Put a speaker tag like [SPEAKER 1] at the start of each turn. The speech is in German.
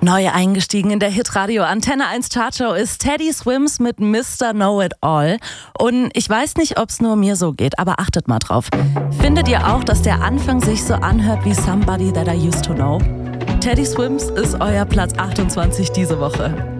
[SPEAKER 1] Neu eingestiegen in der Hitradio Antenne 1 Chartshow ist Teddy Swims mit Mr. Know-It-All. Und ich weiß nicht, ob es nur mir so geht, aber achtet mal drauf. Findet ihr auch, dass der Anfang sich so anhört wie Somebody That I Used to Know? Teddy Swims ist euer Platz 28 diese Woche.